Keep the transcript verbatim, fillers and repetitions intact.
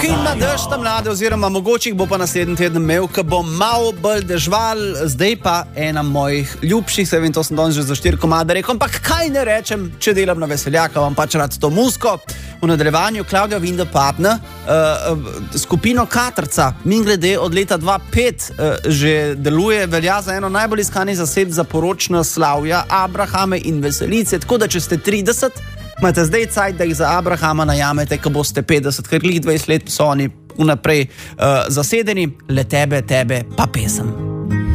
Kina dežta mlade, oziroma mogoče jih bo pa naslednji teden imel, ko bo malo bolj dežval, zdaj pa ena mojih ljubših, se vem, to sem danes že za štiri komade rekel, ampak kaj ne rečem, če delam na veseljaka, vam pač rad to muziko. V nadaljevanju Claudia Winder Partner, uh, uh, skupino Katrca, min glede od leta dva tisoč pet uh, že deluje, velja za eno najbolj iskanih zaseb za poročna slavja, Abrahame in veselice, tako da če ste trideset, imate zdaj cajt, da jih za Abrahama najamete, ko boste petdeset, ker glih dvajset let so oni vnaprej uh, zasedeni, le tebe, tebe pa pesem.